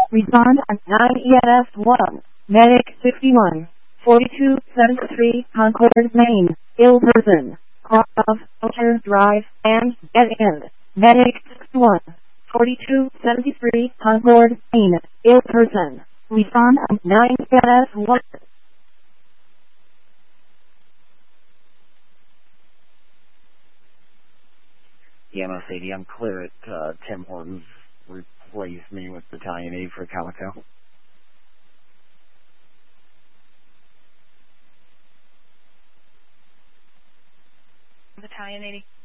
Respond on 9 ENS 1. Medic 61. 4273 Concord, Maine. Ill person. Cross Culture Drive and Dead End. Medic 61. 4273 Concord, Maine. Ill person. Respond on 9 ENS 1. EMS 80, I'm clear at Tim Hortons. Replace me with Battalion 8 for Calico. Battalion 80.